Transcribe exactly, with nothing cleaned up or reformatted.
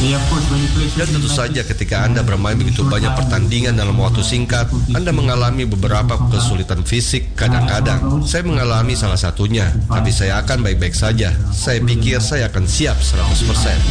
Dan tentu saja ketika Anda bermain begitu banyak pertandingan dalam waktu singkat, Anda mengalami beberapa kesulitan fisik. Kadang-kadang saya mengalami salah satunya, tapi saya akan baik-baik saja. Saya pikir saya akan siap seratus persen.